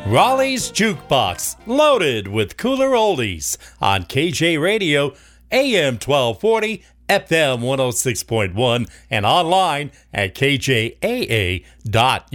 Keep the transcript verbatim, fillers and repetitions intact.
Raleigh's Jukebox, loaded with cooler oldies on K J Radio, A M twelve forty, F M one oh six point one, and online at K J A A dot